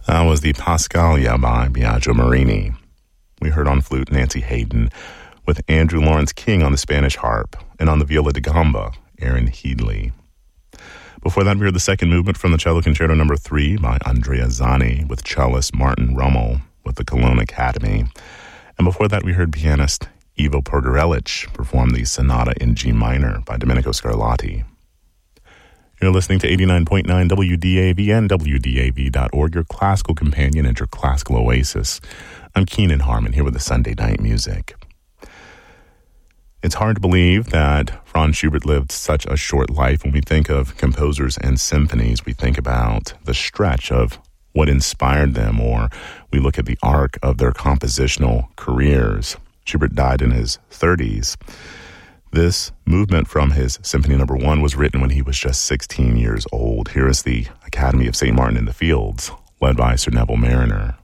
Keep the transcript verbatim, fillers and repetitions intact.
That was the Pascalia by Biagio Marini. We heard on flute Nancy Hayden with Andrew Lawrence King on the Spanish harp, and on the viola da gamba, Aaron Headley. Before that, we heard the second movement from the Cello Concerto number three by Andrea Zani with cellist Martin Rummel with the Cologne Academy. And before that, we heard pianist Ivo Pergorelic perform the Sonata in G minor by Domenico Scarlatti. You're listening to eighty-nine point nine W D A V and W D A V dot org, your classical companion and your classical oasis. I'm Keenan Harmon here with the Sunday Night Music. It's hard to believe that Franz Schubert lived such a short life. When we think of composers and symphonies, we think about the stretch of what inspired them, or we look at the arc of their compositional careers. Schubert died in his thirties. This movement from his Symphony Number One was written when he was just sixteen years old. Here is the Academy of Saint Martin in the Fields, led by Sir Neville Marriner.